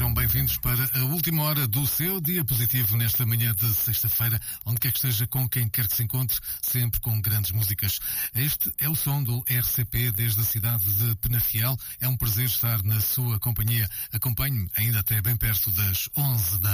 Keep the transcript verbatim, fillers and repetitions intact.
sejam bem-vindos para a última hora do seu dia positivo nesta manhã de sexta-feira, onde quer que esteja, com quem quer que se encontre, sempre com grandes músicas. Este é o som do R C P desde a cidade de Penafiel. É um prazer estar na sua companhia. Acompanhe-me ainda até bem perto das onze da